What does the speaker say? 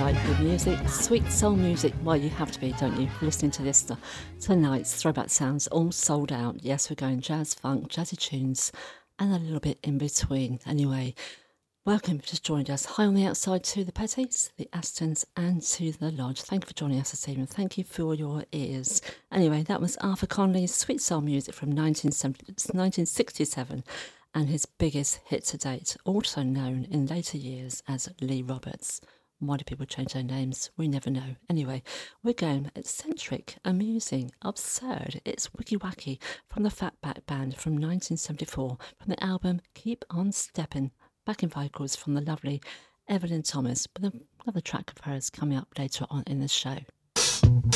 like good music, sweet soul music, well, you have to be, don't you, listening to this stuff. Tonight's Throwback Sounds all sold out. Yes, we're going jazz, funk, jazzy tunes, and a little bit in between. Anyway, welcome, just joined us. Hi on the outside to the Petties, the Astons, and to the Lodge. Thank you for joining us this evening. Thank you for your ears. Anyway, that was Arthur Conley's sweet soul music from 1967 and his biggest hit to date, also known in later years as Lee Roberts. Why do people change their names? We never know. Anyway, we're going eccentric, amusing, absurd. It's Wicky Wacky from the Fatback Band from 1974 from the album Keep On Steppin'. Backing vocals from the lovely Evelyn Thomas, but another track of hers coming up later on in the show.